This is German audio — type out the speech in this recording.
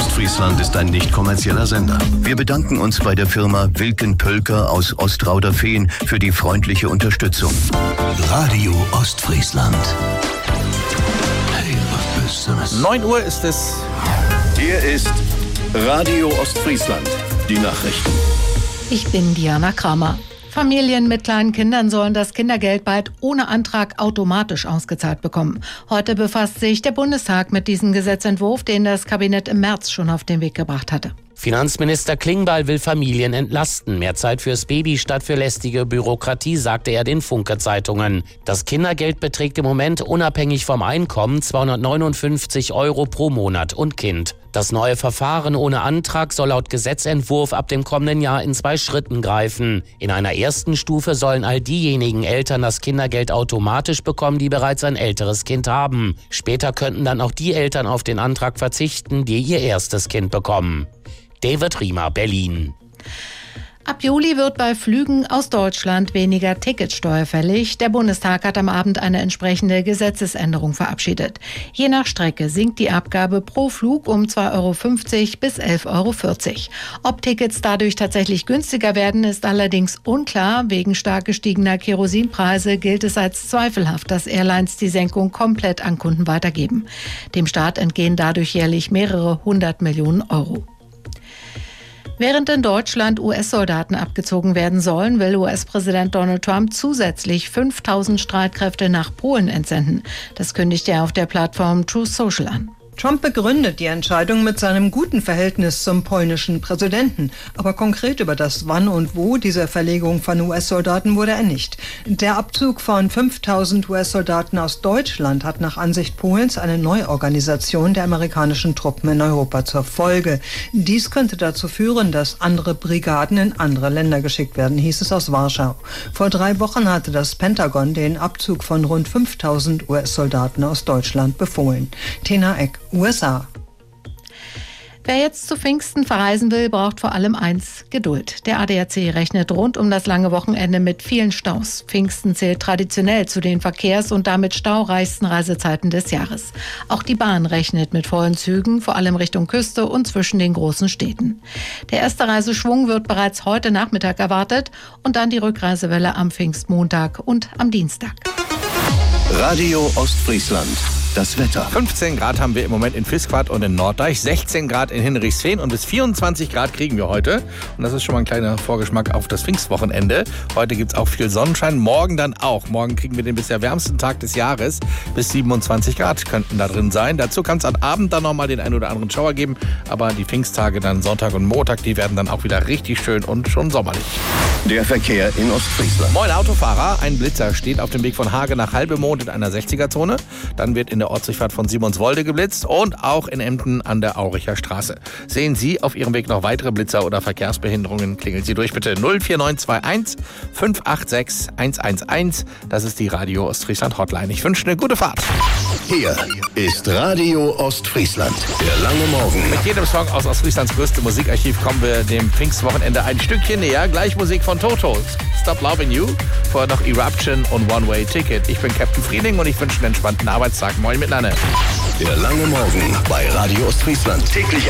Ostfriesland ist ein nicht kommerzieller Sender. Wir bedanken uns bei der Firma Wilken Pölker aus Ostrauderfehn für die freundliche Unterstützung. Radio Ostfriesland. Hey, was bist du das? 9 Uhr ist es. Hier ist Radio Ostfriesland. Die Nachrichten. Ich bin Diana Kramer. Familien mit kleinen Kindern sollen das Kindergeld bald ohne Antrag automatisch ausgezahlt bekommen. Heute befasst sich der Bundestag mit diesem Gesetzentwurf, den das Kabinett im März schon auf den Weg gebracht hatte. Finanzminister Klingbeil will Familien entlasten. Mehr Zeit fürs Baby statt für lästige Bürokratie, sagte er den Funke-Zeitungen. Das Kindergeld beträgt im Moment unabhängig vom Einkommen 259 € pro Monat und Kind. Das neue Verfahren ohne Antrag soll laut Gesetzentwurf ab dem kommenden Jahr in 2 Schritten greifen. In einer ersten Stufe sollen all diejenigen Eltern das Kindergeld automatisch bekommen, die bereits ein älteres Kind haben. Später könnten dann auch die Eltern auf den Antrag verzichten, die ihr erstes Kind bekommen. David Riemer, Berlin. Ab Juli wird bei Flügen aus Deutschland weniger Ticketsteuer fällig. Der Bundestag hat am Abend eine entsprechende Gesetzesänderung verabschiedet. Je nach Strecke sinkt die Abgabe pro Flug um 2,50 € bis 11,40 €. Ob Tickets dadurch tatsächlich günstiger werden, ist allerdings unklar. Wegen stark gestiegener Kerosinpreise gilt es als zweifelhaft, dass Airlines die Senkung komplett an Kunden weitergeben. Dem Staat entgehen dadurch jährlich mehrere 100 Millionen €. Während in Deutschland US-Soldaten abgezogen werden sollen, will US-Präsident Donald Trump zusätzlich 5.000 Streitkräfte nach Polen entsenden. Das kündigt er auf der Plattform Truth Social an. Trump begründet die Entscheidung mit seinem guten Verhältnis zum polnischen Präsidenten. Aber konkret über das Wann und Wo dieser Verlegung von US-Soldaten wurde er nicht. Der Abzug von 5.000 US-Soldaten aus Deutschland hat nach Ansicht Polens eine Neuorganisation der amerikanischen Truppen in Europa zur Folge. Dies könnte dazu führen, dass andere Brigaden in andere Länder geschickt werden, hieß es aus Warschau. Vor 3 Wochen hatte das Pentagon den Abzug von rund 5.000 US-Soldaten aus Deutschland befohlen. Tena Eck, USA. Wer jetzt zu Pfingsten verreisen will, braucht vor allem eins: Geduld. Der ADAC rechnet rund um das lange Wochenende mit vielen Staus. Pfingsten zählt traditionell zu den verkehrs- und damit staureichsten Reisezeiten des Jahres. Auch die Bahn rechnet mit vollen Zügen, vor allem Richtung Küste und zwischen den großen Städten. Der erste Reiseschwung wird bereits heute Nachmittag erwartet und dann die Rückreisewelle am Pfingstmontag und am Dienstag. Radio Ostfriesland. Das Wetter. 15 Grad haben wir im Moment in Visquat und in Norddeich, 16 Grad in Hinrichsfehn und bis 24 Grad kriegen wir heute. Und das ist schon mal ein kleiner Vorgeschmack auf das Pfingstwochenende. Heute gibt es auch viel Sonnenschein, morgen dann auch. Morgen kriegen wir den bisher wärmsten Tag des Jahres. Bis 27 Grad könnten da drin sein. Dazu kann es am Abend dann nochmal den einen oder anderen Schauer geben. Aber die Pfingsttage dann Sonntag und Montag, die werden dann auch wieder richtig schön und schon sommerlich. Der Verkehr in Ostfriesland. Moin Autofahrer, ein Blitzer steht auf dem Weg von Hage nach Halbemond in einer 60er-Zone. Dann wird in der Ortsdurchfahrt von Simonswolde geblitzt und auch in Emden an der Auricher Straße. Sehen Sie auf Ihrem Weg noch weitere Blitzer oder Verkehrsbehinderungen, klingeln Sie durch bitte 04921 586 111. Das ist die Radio Ostfriesland Hotline. Ich wünsche eine gute Fahrt. Hier ist Radio Ostfriesland. Der lange Morgen. Mit jedem Song aus Ostfrieslands größtem Musikarchiv kommen wir dem Pfingstwochenende ein Stückchen näher. Gleich Musik von Toto. Stop Loving You. Vorher noch Eruption und One Way Ticket. Ich bin Captain Frieling und ich wünsche einen entspannten Arbeitstag. Moin miteinander. Der lange Morgen bei Radio Ostfriesland. Täglich